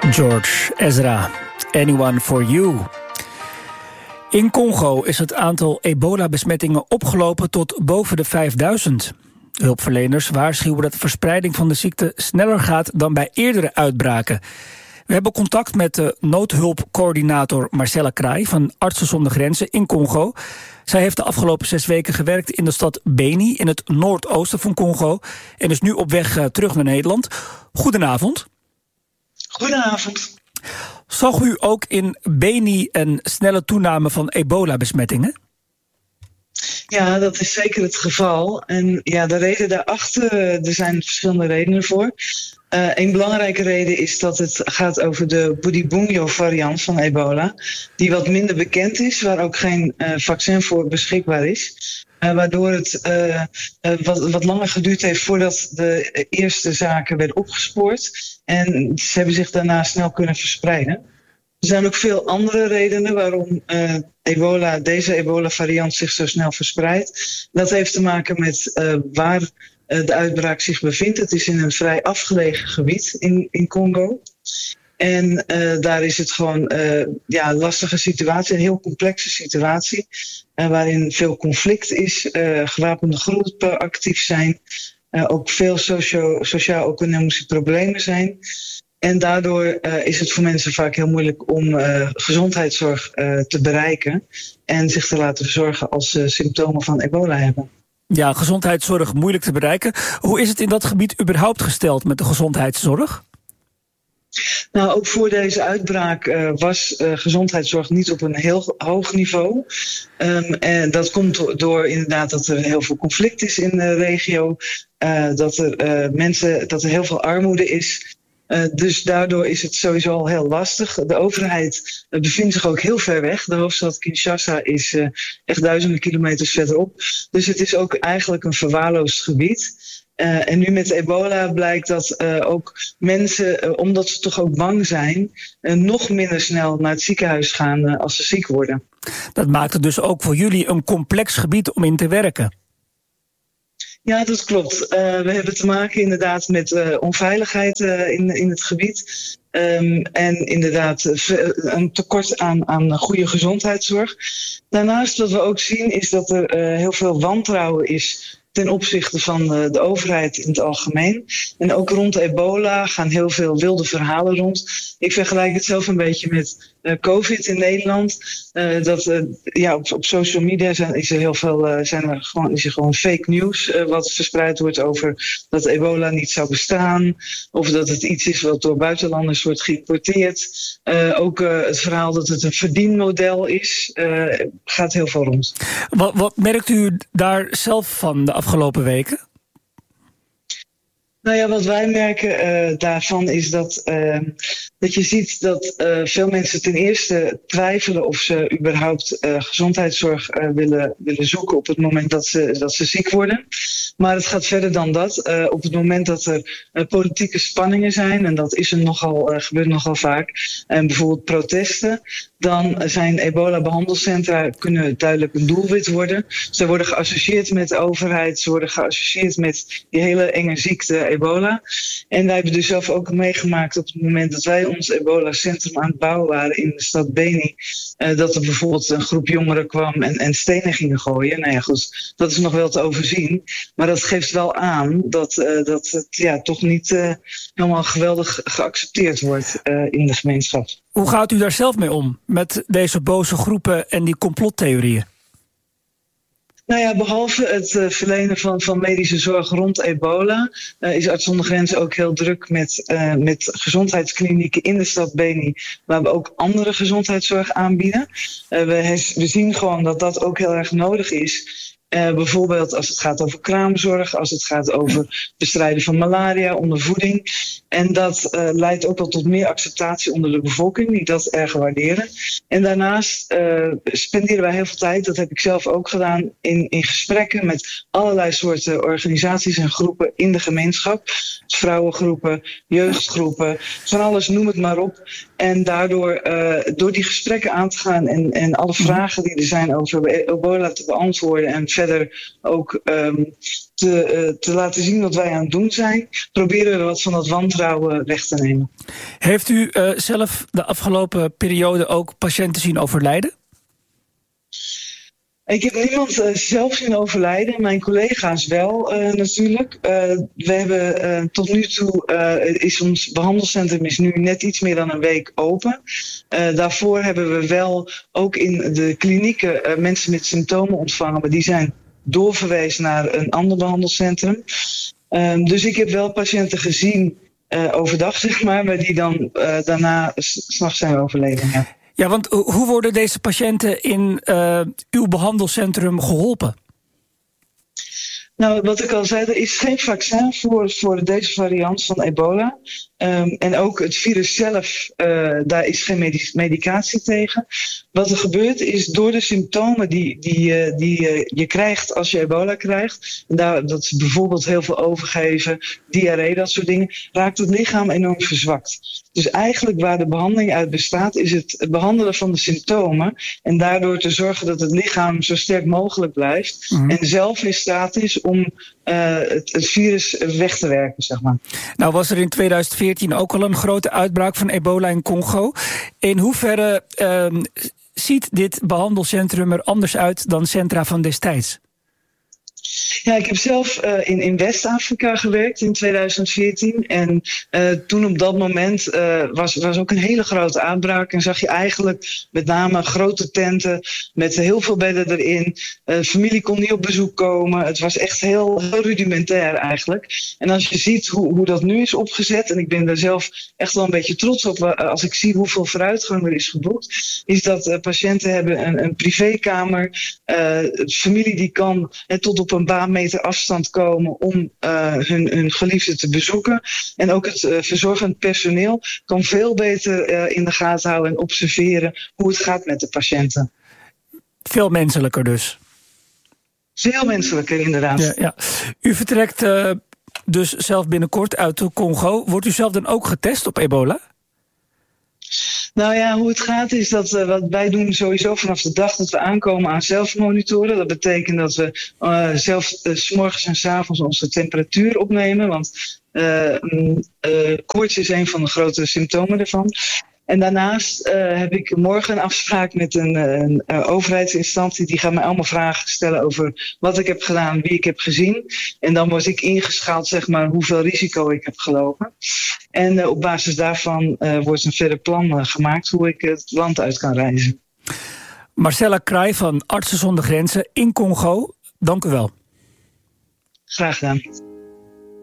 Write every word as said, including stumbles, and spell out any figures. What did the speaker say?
George Ezra, Anyone for You. In Congo is het aantal ebola-besmettingen opgelopen tot boven de vijfduizend. Hulpverleners waarschuwen dat de verspreiding van de ziekte sneller gaat dan bij eerdere uitbraken. We hebben contact met de noodhulpcoördinator Marcella Kraai van Artsen zonder Grenzen in Congo. Zij heeft de afgelopen zes weken gewerkt in de stad Beni in het noordoosten van Congo en is nu op weg uh, terug naar Nederland. Goedenavond. Goedenavond. Zag u ook in Beni een snelle toename van ebola-besmettingen? Ja, dat is zeker het geval. En ja, de reden daarachter, er zijn verschillende redenen voor. Uh, een belangrijke reden is dat het gaat over de Bundibugyo-variant van ebola, die wat minder bekend is, waar ook geen uh, vaccin voor beschikbaar is. Uh, waardoor het uh, uh, wat, wat langer geduurd heeft voordat de eerste zaken werden opgespoord. En ze hebben zich daarna snel kunnen verspreiden. Er zijn ook veel andere redenen waarom uh, ebola, deze ebola-variant zich zo snel verspreidt. Dat heeft te maken met uh, waar uh, de uitbraak zich bevindt. Het is in een vrij afgelegen gebied in, in Congo. En uh, daar is het gewoon uh, ja, een lastige situatie, een heel complexe situatie. Uh, waarin veel conflict is, uh, gewapende groepen actief zijn. Uh, ook veel socio- sociaal-economische problemen zijn. En daardoor uh, is het voor mensen vaak heel moeilijk om uh, gezondheidszorg uh, te bereiken en zich te laten verzorgen als ze symptomen van ebola hebben. Ja, gezondheidszorg moeilijk te bereiken. Hoe is het in dat gebied überhaupt gesteld met de gezondheidszorg? Nou, ook voor deze uitbraak uh, was uh, gezondheidszorg niet op een heel hoog niveau. Um, en dat komt door, door inderdaad dat er heel veel conflict is in de regio. Uh, dat er uh, mensen, dat er heel veel armoede is. Uh, dus daardoor is het sowieso al heel lastig. De overheid uh, bevindt zich ook heel ver weg. De hoofdstad Kinshasa is uh, echt duizenden kilometers verderop. Dus het is ook eigenlijk een verwaarloosd gebied. Uh, en nu met ebola blijkt dat uh, ook mensen, uh, omdat ze toch ook bang zijn, uh, nog minder snel naar het ziekenhuis gaan uh, als ze ziek worden. Dat maakt het dus ook voor jullie een complex gebied om in te werken. Ja, dat klopt. Uh, we hebben te maken inderdaad met uh, onveiligheid uh, in, in het gebied. Um, en inderdaad uh, een tekort aan, aan goede gezondheidszorg. Daarnaast wat we ook zien is dat er uh, heel veel wantrouwen is ten opzichte van uh, de overheid in het algemeen. En ook rond ebola gaan heel veel wilde verhalen rond. Ik vergelijk het zelf een beetje met uh, COVID in Nederland. Uh, dat, uh, ja, op, op social media zijn, is er heel veel uh, zijn er gewoon, is er gewoon fake news uh, wat verspreid wordt over dat ebola niet zou bestaan. Of dat het iets is wat door buitenlanders wordt geïmporteerd. Uh, ook uh, het verhaal dat het een verdienmodel is, uh, gaat heel veel rond. Wat, wat merkt u daar zelf van de afgelopen weken? Nou ja, wat wij merken uh, daarvan is dat, uh, dat je ziet dat uh, veel mensen ten eerste twijfelen of ze überhaupt uh, gezondheidszorg uh, willen, willen zoeken op het moment dat ze, dat ze ziek worden. Maar het gaat verder dan dat. Uh, op het moment dat er uh, politieke spanningen zijn, en dat is er nogal, uh, gebeurt nogal vaak, en bijvoorbeeld protesten, dan zijn ebola-behandelcentra kunnen duidelijk een doelwit worden. Ze worden geassocieerd met de overheid, ze worden geassocieerd met die hele enge ziekte ebola. En wij hebben dus zelf ook meegemaakt op het moment dat wij ons ebola-centrum aan het bouwen waren in de stad Beni, uh, dat er bijvoorbeeld een groep jongeren kwam en, en stenen gingen gooien. Nou ja, goed, dat is nog wel te overzien. Maar dat geeft wel aan dat, uh, dat het ja, toch niet uh, helemaal geweldig geaccepteerd wordt uh, in de gemeenschap. Hoe gaat u daar zelf mee om, met deze boze groepen en die complottheorieën? Nou ja, behalve het uh, verlenen van, van medische zorg rond ebola Uh, is Artsen zonder Grenzen ook heel druk met, uh, met gezondheidsklinieken in de stad Beni, waar we ook andere gezondheidszorg aanbieden. Uh, we, we zien gewoon dat dat ook heel erg nodig is. Uh, bijvoorbeeld als het gaat over kraamzorg, als het gaat over bestrijden van malaria, ondervoeding. En dat uh, leidt ook wel tot meer acceptatie onder de bevolking, die dat erg waarderen. En daarnaast uh, spenderen wij heel veel tijd, dat heb ik zelf ook gedaan, in, in gesprekken met allerlei soorten organisaties en groepen in de gemeenschap. Dus vrouwengroepen, jeugdgroepen, van alles, noem het maar op. En daardoor, uh, door die gesprekken aan te gaan en, en alle vragen die er zijn over ebola te beantwoorden en verder ook um, te, uh, te laten zien wat wij aan het doen zijn, proberen we wat van dat wantrouwen weg te nemen. Heeft u uh, zelf de afgelopen periode ook patiënten zien overlijden? Ik heb niemand uh, zelf zien overlijden, mijn collega's wel uh, natuurlijk. Uh, we hebben uh, tot nu toe, uh, is ons behandelcentrum is nu net iets meer dan een week open. Uh, daarvoor hebben we wel ook in de klinieken uh, mensen met symptomen ontvangen, maar die zijn doorverwezen naar een ander behandelcentrum. Uh, dus ik heb wel patiënten gezien uh, overdag, zeg maar, maar die dan uh, daarna s'nachts zijn overleden. Ja. Ja, want hoe worden deze patiënten in uh, uw behandelcentrum geholpen? Nou, wat ik al zei, er is geen vaccin voor, voor deze variant van ebola. Um, en ook het virus zelf, uh, daar is geen medic- medicatie tegen. Wat er gebeurt is, door de symptomen die, die, uh, die uh, je krijgt als je ebola krijgt, en daar, dat is bijvoorbeeld heel veel overgeven, diarree, dat soort dingen, raakt het lichaam enorm verzwakt. Dus eigenlijk waar de behandeling uit bestaat, is het behandelen van de symptomen en daardoor te zorgen dat het lichaam zo sterk mogelijk blijft mm-hmm. en zelf in staat is om uh, het, het virus weg te werken, zeg maar. Nou was er in tweeduizend veertien ook al een grote uitbraak van ebola in Congo. In hoeverre uh, ziet dit behandelcentrum er anders uit dan centra van destijds? Ja, ik heb zelf uh, in, in West-Afrika gewerkt in tweeduizend veertien. En uh, toen op dat moment uh, was, was ook een hele grote uitbraak. En zag je eigenlijk met name grote tenten met heel veel bedden erin. Uh, familie kon niet op bezoek komen. Het was echt heel, heel rudimentair eigenlijk. En als je ziet hoe, hoe dat nu is opgezet, en ik ben daar zelf echt wel een beetje trots op als ik zie hoeveel vooruitgang er is geboekt, is dat uh, patiënten hebben een, een privékamer. Uh, familie die kan uh, tot op een baan meter afstand komen om uh, hun, hun geliefde te bezoeken. En ook het uh, verzorgend personeel kan veel beter uh, in de gaten houden en observeren hoe het gaat met de patiënten. Veel menselijker dus. Veel menselijker, inderdaad. Ja, ja. U vertrekt uh, dus zelf binnenkort uit de Congo. Wordt u zelf dan ook getest op ebola? Nou ja, hoe het gaat is dat uh, wat wij doen sowieso vanaf de dag dat we aankomen aan zelfmonitoren. Dat betekent dat we uh, zelf uh, 's morgens en 's avonds onze temperatuur opnemen. Want uh, uh, koorts is een van de grote symptomen ervan. En daarnaast uh, heb ik morgen een afspraak met een, een, een overheidsinstantie. Die gaat mij allemaal vragen stellen over wat ik heb gedaan, wie ik heb gezien. En dan word ik ingeschaald, zeg maar, hoeveel risico ik heb gelopen. En uh, op basis daarvan uh, wordt een verder plan uh, gemaakt hoe ik het land uit kan reizen. Marcella Kraai van Artsen zonder Grenzen in Congo, dank u wel. Graag gedaan.